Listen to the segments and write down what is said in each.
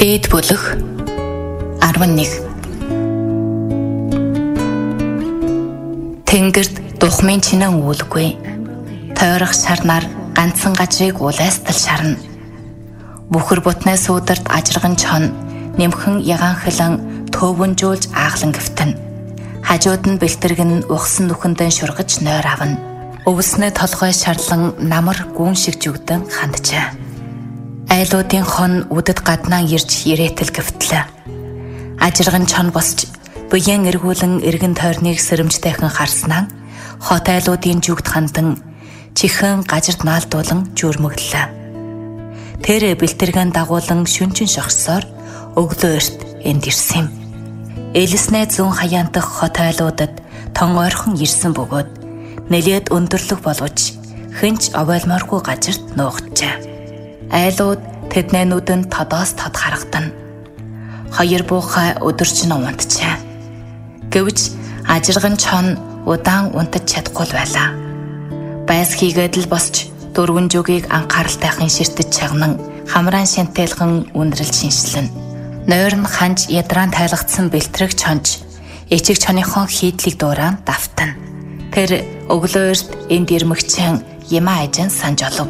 Дээд бүлэг 11. Тэнгэрд духмын чинэн үүлгүй. Тойрох шарнаар ганцхан гажрыг улайстал шарна. Бүхэр бутнаас үүдэрт ажирган чон нэмхэн ягаанхилан төвөнжүүлж ааглан гифтэн. Хажууд нь бэлтэргэн ухсан нүхэндэн шургаж нойр авна. Өвснөө толгой шарлан намар гүн шиг зүгдэн ханджаа. Айлуудын хон үдэд гаднаа ирж ирээтэл гифтлээ. Ажирган чон босч буян эргүүлэн эргэн тойрныг сэрэмжтэйхэн харснаа хот айлуудын зүгт хандан чихэн гажирд наалдуулан жүүрмөглөө. Тэр бэлтэргэн дагуулан шүнжин шогсоор өглөө эрт энд ирсэн юм. Элснээ зүүн хаяантах хот айлуудад тон ойрхон ирсэн бөгөөд нэлээд өндөрлөг боловч хэнч овойлмооргүй гажирт нуугджээ. Айлууд тэднээнүүдэнд тодоос тод харагдана. Хоёр буухай өдөржин унтжээ. Гэвч ажирган чон удаан унтаж чадахгүй байлаа. Байс хийгээд л босч дөрвөн жүгийг анхааралтайхан ширтэж чагнан хамраан шинтэлхэн үнрэл шинжлэн. Нойр нь ханж ядраан тайлгдсан бэлтрэг чонж ичиг чоныхон хийдлийг дууран давтана. Тэр өглөө эрт энд ирмэгчэн Ямаа ажин санж олов.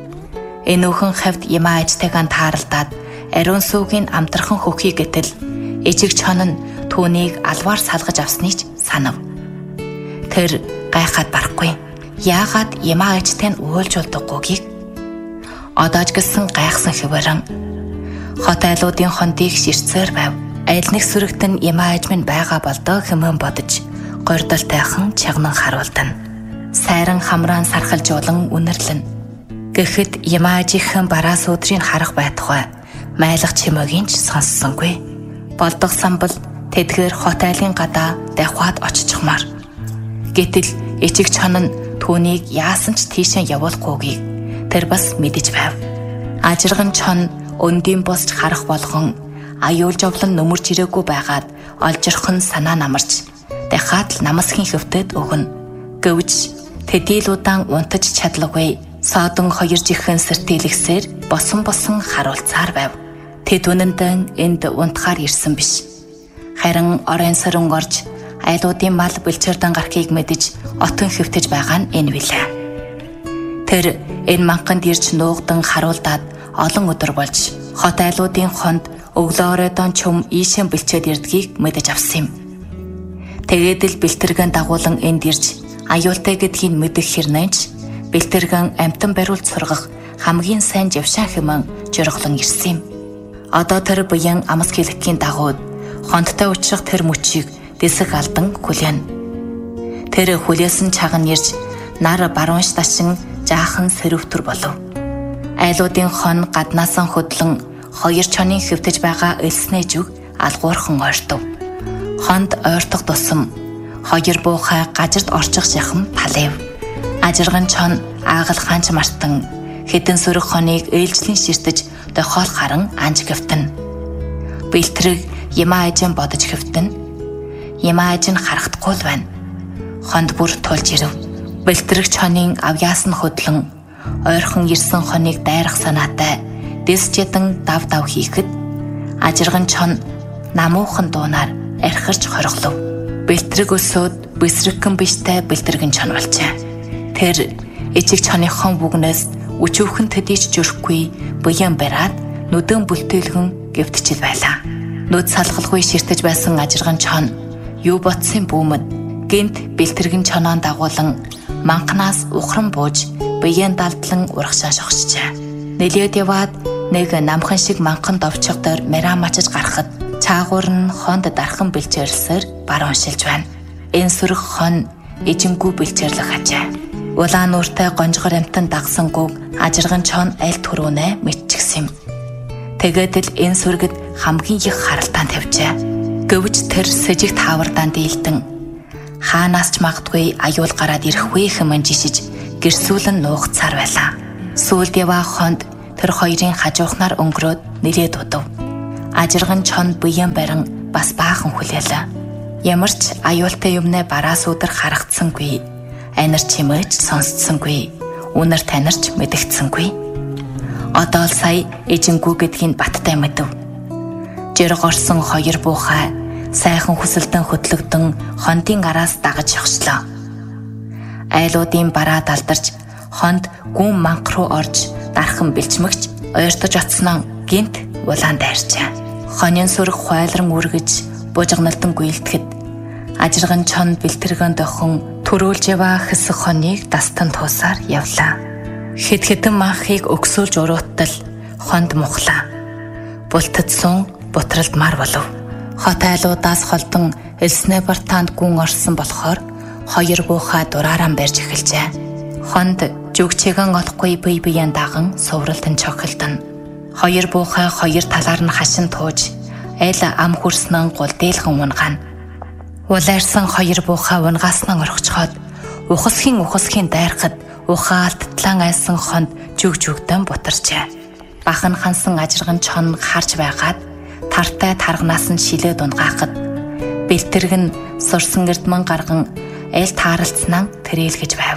Энэ өхөн хавьд Ямаа ажтайгаан тааралдаад ариун сүүгийн амтрхан хөхий гэтэл ичиг чон нь түүнийг алваар салгаж авсныг санав. Тэр гайхаад барахгүй. Яагаад Ямаа ажтай нь уйлж болдоггүйгийг одоож гисэн гайхсан хэвээрэн хот айлуудын хондыг ширцээр байв. Айл нэг сүрэгтэн Ямаа аж минь байгаа болдоо хэмээн бодож гордолтойхон чагнан харуулдана. Сайран хамраан сархалжуулан үнэрлэн. Гэхэд Ямаа ажийнхэн бараас өдрийг харах байтугай майлах чимээгийн ч сонссонгүй. Болдог самбал тэдгээр хот айлын гадаа давхаад оччихмаар. Гэтэл ичиг чон нь түүнийг яасан ч тийшээ явуулахгүйгийг тэр бас мэдэж байв. Ажирган чон өндийн босч харах болгон аюулж овлон нөмөрж ирээгүй байгаад олжирхон санаа намарч дахиад л намасхийн хөвтөд өгнө. Гэвч тэдийл удаан унтаж чадлагүй. Содон хоёр жихэн сэртэлэгсээр босон харуулцаар байв. Тэд үнэндээ энд унтахаар ирсэн биш. Харин орон сөрөн орж айлуудын мал бэлчээрдэн гарахыг мэдэж отон хөвтөж байгаа нь энэ билээ. Тэр энэ манханд ирж нуугдан харуулдаад олон өдөр болж хот айлуудын хонд өглөө оройдон чөм ийшэн бэлчээд ирдгийг мэдэж авсан юм. Тэгээд л бэлтэргэн дагуулан энд ирж аюултай гэдгийг мэдэх хэрнээч бэлтэргэн амтан бариулт сургах хамгийн сайн жившаан хэмээн жургалан ирсэн юм. Одоо тэр буян амс хэлэхийн дагуу хондтой уучрах тэр мөчийг дэсэг алдан хүлээн. Тэр хүлээсэн чаган ирж нар баруунш дашин жаахан сэрвтэр болов. Айлуудын хон гаднаасан хөдлөн хоёр чонын хөвтөж байгаа элснээ зүг алгуурхан ойртов. Хонд ойртох тусам хоёр буухай гажирт орчих шахам талив. Ажирган чон ааgal ханч мартан хэдэн сөрөг хоныг ээлжлэн ширтэж дохоол харан анж гөвтөн. Бэлтрэг Ямаа ажин бодож хөвтөн. Ямаа ажин харагдахгүй л байна. Хонд бүр тулж ирэв. Бэлтрэг чонын авьяас нь хөдлөн ойрхон ирсэн хоныг дайрах санаатай дэс жидан дав хийхэд ажирган чон намуухан дуунаар архирч хорглов. Бэлтрэг өсөөд бэсрэгхэн биштэй бэлтрэгэн чон болжээ. Тэр ичиг чоныхон бүгнээс өчүүхэн төдийч жүрхгүй буян бараад нүдэн бүлтэлгэн гевтчил байлаа. Нүд салгалгүй ширтэж байсан ажирган чон юу ботсын бүүмэд гинт бэлтэргэн чоноон дагуулан манхнаас ухран бууж буян далдлан урагшаа шогсжээ. Нэлээд яваад нэг намхан шиг манхан довчог дээр мараа мачиж гарахад цаагуур нь хонд дархан бэлчээрлсээр баруун шилж байна. Энэ сүрэг хон эжингүү бэлчээрлэх хажээ. Улаан нууртай гонжгор амтан дагсан гүг ажирган чон аль түрүүнэ мэдчихсэн юм. Тэгээд л энэ сүргэд хамгийн их харалтаан тавьжээ. Гэвч тэр сэжигт хаавардаан дийлдэн хаанаас ч магадгүй аюул гараад ирэхгүй хэмээн жишиж гэрсүүлэн нуугцаар байлаа. Сүүлд яваа хонд тэр хоёрын хажуухнаар өнгөрөөд нэлээд удав. Ажирган чон буян барин бас баахан хүлээлээ. Ямар ч аюултай юмнээ бараас өдөр харагдсангүй. Анир чимээч сонсцсонгүй. Үнэр танирч мэдэгдсэнгүй. Одоо л сая эжингүү гэдгийг баттай мэдэв. Жирг орсон хоёр буухай сайхан хүсэлтэн хөтлөгдөн хондын араас дагаж явчлаа. Айлуудын бараа далдарч хонд гүн манх руу орж дархан бэлчмэгч ойртож оцсноо гинт улаан дайрчаа. Хонин сүрэг хуайлран үргэж бужигналтан гүйлдэхэд ажирган чон бэлтэргэн дохин төрүүлж яваа хэсэг хоныг дастан туусаар явлаа. Хэд хэдэн манхыг өгсөөлж уруутал хонд мухлаа. Бултадсан бутралдмаар болов. Хот айлуудаас холдон элснэ бартаанд гүн орсон болохоор хоёр буухай дурааран барьж эхэлжээ. Хонд жүгчэгэн олохгүй бие биеэн даган сувралтан чохилдон. Хоёр буухай хоёр талаар нь хашин тууж айл ам хүрснэн гол дээлхэн унгана. Улайрсан хоёр буухай унгааснан орхичхоод ухасхийн дайрахад ухаалт талан айсан хонд жүгдэн бутарчээ. Бахан хансан ажирган чон харж байгаад тартай тарганаас нь шилээд унгаахад бэлтэрг нь сурсан гэрдмэн гарган айл тааралцнаа тэрэлгэж байв.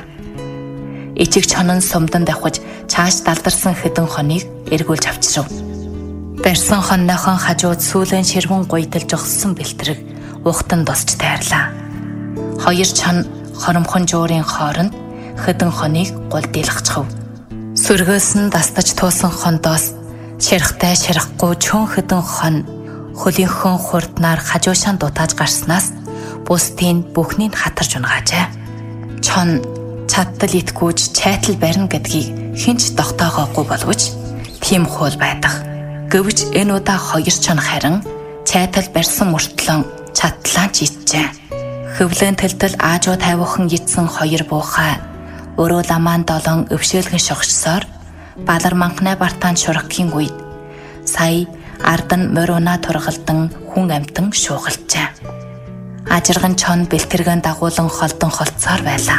Ичиг чонон сумдан давхиж чааш далдарсан хэдэн хоныг эргүүлж авчирв. Барьсан хонныхон хажууд сүүлийн ширвэн гуйдалж өгсөн бэлтэрэг ухтан досч тайрлаа. Хоёр чон хоромхон жуурын хооронд хэдэн хоныг гол дийлгчв. Сүргээс нь дастаж туусан хондоос ширхтай ширахгүй чөн хэдэн хон хөлийнхөн хурднаар хажуушаан дутааж гарснаас бусдын бүхнийг хатарч унгаажээ. Чон чадтал итгүүж чайтал барина гэдгийг хинч тогтоогоогүй боловч тийм хуул байдаг. Гэвч энэ удаа хоёр чон харин чайтал барьсан мөртлөн чатлаа чийджээ. Хөвлөн тэлтэл аажуу тавиухан гидсэн хоёр буухай өрөө ламаан долоон өвшөөлгөн шогшсоор балар манхнаа бартаан шурахгийн үед сая ардан мориуна тургалдан хүн амтан шуугалжээ. Ажирган чон бэлтэргэн дагуулан холдон холцоор байлаа.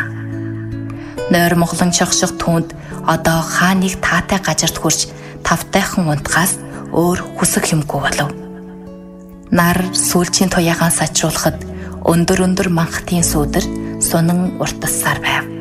Нойр моглон шогших түнд одоо хааныг таатай газарт хурж тавтайхан унтгаас өөр хүсэх юмгүй болов. Нар сүүлчийн туяагаан сачруулахад өндөр манхтын сүудэр сунан уртассаар байв.